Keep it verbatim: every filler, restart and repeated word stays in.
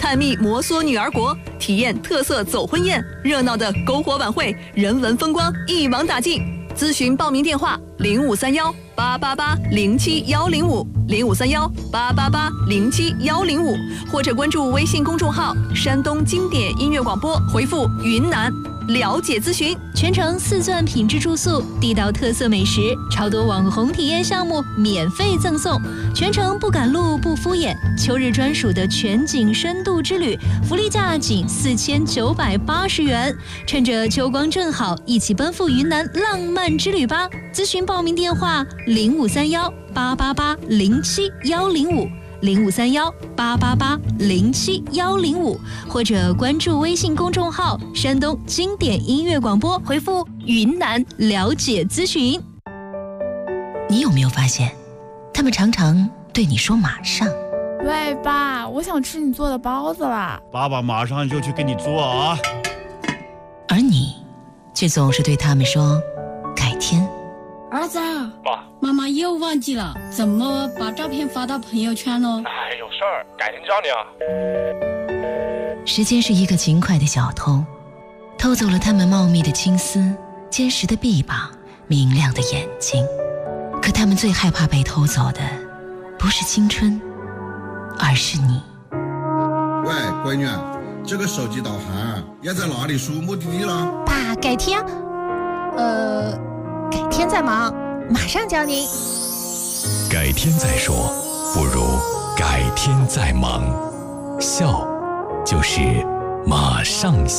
探秘摩梭女儿国，体验特色走婚宴，热闹的篝火晚会，人文风光一网打尽。咨询报名电话：零五三幺八八八零七幺零五零五三幺八八八零七幺零五，或者关注微信公众号“山东经典音乐广播”，回复“云南”了解咨询。 全程四钻品质住宿，地道特色美食，超多网红体验项目免费赠送。全程不赶路不敷衍，秋日专属的全景深度之旅，福利价仅四千九百八十元。趁着秋光正好，一起奔赴云南浪漫之旅吧！咨询报名电话：零五三幺八八八零七幺零五。零五三幺八八八零七幺零五，或者关注微信公众号“山东经典音乐广播”，回复“云南”了解咨询。 你有没有发现，他们常常对你说马上？ 喂，爸，我想吃你做的包子啦！ 爸爸马上就去给你做啊！ 而你却总是对他们说改天。 儿子， 爸， 妈妈又忘记了怎么把照片发到朋友圈了。 哎，有事儿，改天教你啊。 时间是一个勤快的小偷，偷走了他们茂密的青丝、坚实的臂膀、明亮的眼睛。可他们最害怕被偷走的，不是青春，而是你。 喂，闺女，这个手机导航要在哪里输目的地了？ 爸，改天，呃。改天再忙，马上教您。 改天再说，不如改天再忙。笑，就是马上笑。